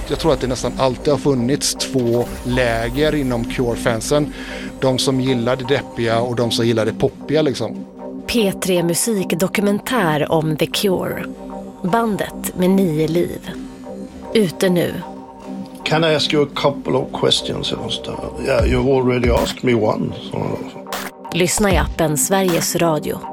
Jag tror att det nästan alltid har funnits två läger inom Cure-fansen. De som gillar det deppiga och de som gillar det poppiga liksom. P3 musikdokumentär om The Cure. Bandet med 9 liv. Ute nu. Can I ask you a couple of questions? Yeah, you've already asked me one. Lyssna i appen Sveriges Radio.